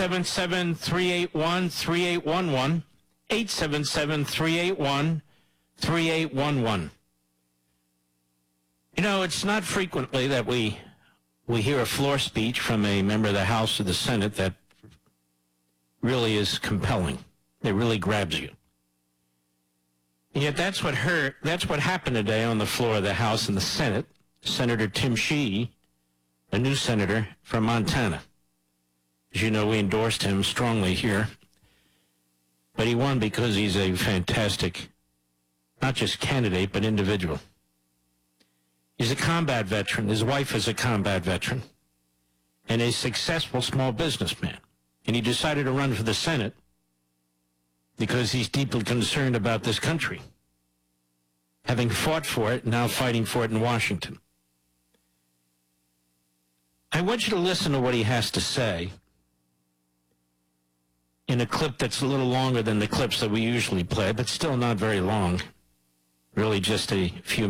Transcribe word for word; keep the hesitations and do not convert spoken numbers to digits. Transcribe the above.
seven seven, three eight one, three eight one one, eight seven seven, three eight one, three eight one one. You know, it's not frequently that we we hear a floor speech from a member of the House or the Senate that really is compelling. It really grabs you. And yet that's what hurt, that's what happened today on the floor of the House and the Senate. Senator Tim Sheehy, a new senator from Montana. As you know, we endorsed him strongly here. But he won because he's a fantastic, not just candidate, but individual. He's a combat veteran. His wife is a combat veteran and a successful small businessman. And he decided to run for the Senate because he's deeply concerned about this country, having fought for it, now fighting for it in Washington. I want you to listen to what he has to say in a clip that's a little longer than the clips that we usually play, but still not very long, really just a few